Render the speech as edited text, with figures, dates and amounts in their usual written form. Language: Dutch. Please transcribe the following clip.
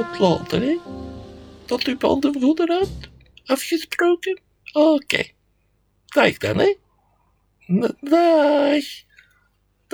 tot later, hè? Tot u banden vooruit. Afgesproken? Oké. Dag dan, hè? Dag.